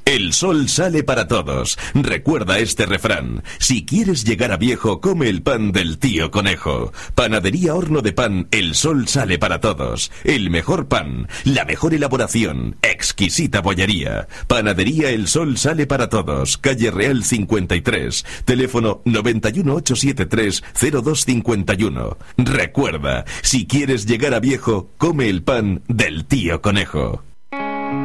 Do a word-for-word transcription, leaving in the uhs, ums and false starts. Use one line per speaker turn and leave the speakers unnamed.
El sol sale para todos. Recuerda este refrán. Si quieres llegar a viejo, come el pan del tío Conejo. Panadería Horno de Pan, el sol sale para todos. El mejor pan, la mejor elaboración, exquisita bollería. Panadería El Sol sale para todos. Calle Real cincuenta y tres. Teléfono noventa y uno, ochocientos setenta y tres, cero dos cincuenta y uno. Recuerda, si quieres llegar a viejo, come el pan del tío Conejo.